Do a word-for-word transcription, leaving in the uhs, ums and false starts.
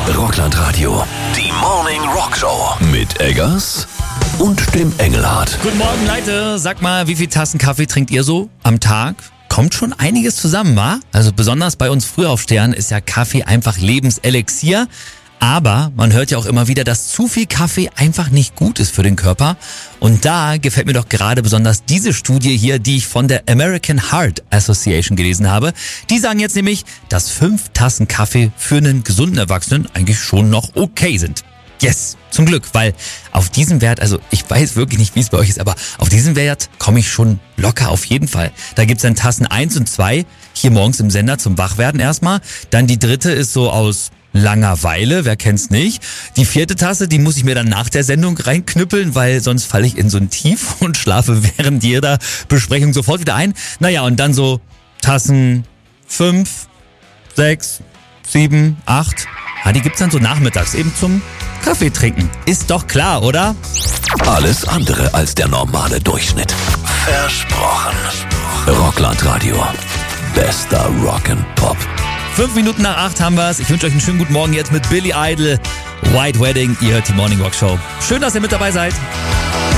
Rockland Radio. Die Morning Rock Show. Mit Eggers und dem Engelhardt. Guten Morgen, Leute. Sag mal, wie viele Tassen Kaffee trinkt ihr so am Tag? Kommt schon einiges zusammen, wa? Also besonders bei uns Frühaufstehern ist ja Kaffee einfach Lebenselixier. Aber man hört ja auch immer wieder, dass zu viel Kaffee einfach nicht gut ist für den Körper. Und da gefällt mir doch gerade besonders diese Studie hier, die ich von der American Heart Association gelesen habe. Die sagen jetzt nämlich, dass fünf Tassen Kaffee für einen gesunden Erwachsenen eigentlich schon noch okay sind. Yes, zum Glück, weil auf diesen Wert, also ich weiß wirklich nicht, wie es bei euch ist, aber auf diesen Wert komme ich schon locker auf jeden Fall. Da gibt's dann Tassen eins und zwei, hier morgens im Sender zum Wachwerden erstmal. Dann die dritte ist so aus Langeweile, wer kennt's nicht. Die vierte Tasse, die muss ich mir dann nach der Sendung reinknüppeln, weil sonst falle ich in so ein Tief und schlafe während jeder Besprechung sofort wieder ein. Naja, und dann so Tassen fünf, sechs, sieben, acht. Ja, die gibt's dann so nachmittags eben zum Kaffee trinken. Ist doch klar, oder? Alles andere als der normale Durchschnitt. Versprochen. Rockland Radio. Bester Rock'n'Pop. Fünf Minuten nach acht haben wir's. Ich wünsche euch einen schönen guten Morgen jetzt mit Billy Idol. White Wedding. Ihr hört die Morning Rock Show. Schön, dass ihr mit dabei seid.